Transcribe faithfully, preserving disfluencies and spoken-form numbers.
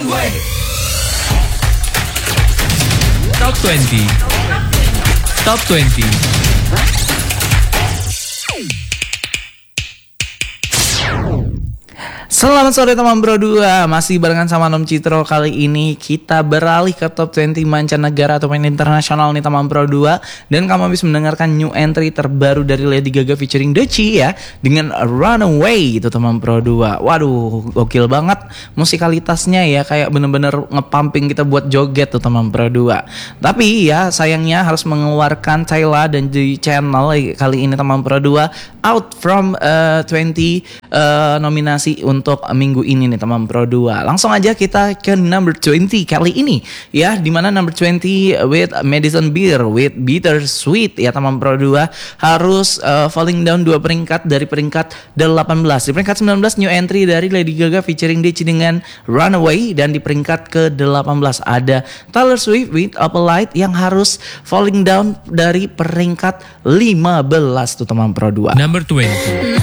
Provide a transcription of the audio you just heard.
Runaway. Top twenty. Top twenty. Selamat sore teman Bro dua. Masih barengan sama Nom Citro. Kali ini kita beralih ke top dua puluh mancanegara atau main internasional nih teman Bro dua. Dan kamu bisa mendengarkan new entry terbaru dari Lady Gaga featuring Doechii ya, dengan Runaway itu teman Bro dua. Waduh, gokil banget musikalitasnya ya, kayak bener-bener ngepumping kita buat joget tuh teman Bro dua. Tapi ya sayangnya harus mengeluarkan Tyla dan di channel kali ini teman Bro dua, out from uh, dua puluh uh, nominasi untuk minggu ini nih teman Pro dua. Langsung aja kita ke number dua puluh kali ini ya, dimana number dua puluh with Madison Beer with Bittersweet ya teman Pro dua harus uh, falling down dua peringkat dari peringkat delapan belas. Di peringkat sembilan belas new entry dari Lady Gaga featuring Doechii dengan Runaway, dan di peringkat ke delapan belas ada Taylor Swift with Opalite yang harus falling down dari peringkat lima belas tuh teman Pro dua. Number dua puluh.